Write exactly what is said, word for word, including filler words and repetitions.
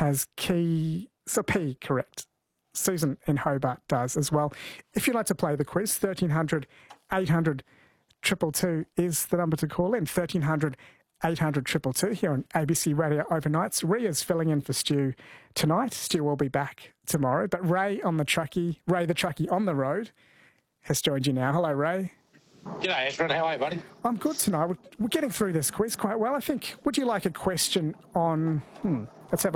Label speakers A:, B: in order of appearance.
A: has key, so P correct. Susan in Hobart does as well. If you'd like to play the quiz, thirteen hundred eight hundred two two two is the number to call in. thirteen hundred eight hundred two two two here on A B C Radio Overnights. Ria's filling in for Stu tonight. Stu will be back tomorrow. But Ray on the truckie, Ray the truckie on the road, has joined you now. Hello, Ray.
B: G'day, Ashford. How are you, buddy?
A: I'm good tonight. We're, we're getting through this quiz quite well, I think. Would you like a question on... Hmm, let's have